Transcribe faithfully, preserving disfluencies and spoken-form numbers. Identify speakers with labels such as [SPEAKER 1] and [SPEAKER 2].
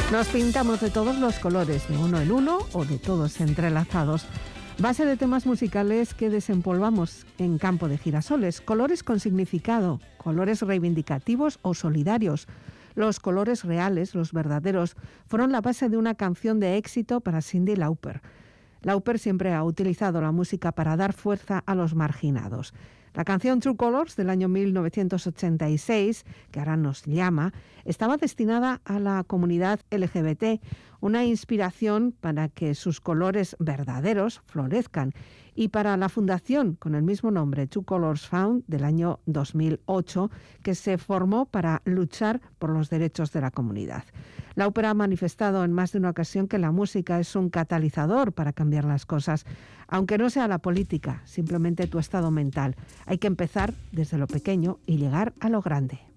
[SPEAKER 1] Nos pintamos de todos los colores, de uno en uno o de todos entrelazados. Base de temas musicales que desempolvamos en campo de girasoles. Colores con significado, colores reivindicativos o solidarios. Los colores reales, los verdaderos, fueron la base de una canción de éxito para Cyndi Lauper. Lauper siempre ha utilizado la música para dar fuerza a los marginados. La canción True Colors del año mil novecientos ochenta y seis, que ahora nos llama, estaba destinada a la comunidad L G B T, una inspiración para que sus colores verdaderos florezcan, y para la fundación con el mismo nombre, True Colors Fund, del año dos mil ocho, que se formó para luchar por los derechos de la comunidad. Lauper ha manifestado en más de una ocasión que la música es un catalizador para cambiar las cosas, aunque no sea la política, simplemente tu estado mental. Hay que empezar desde lo pequeño y llegar a lo grande.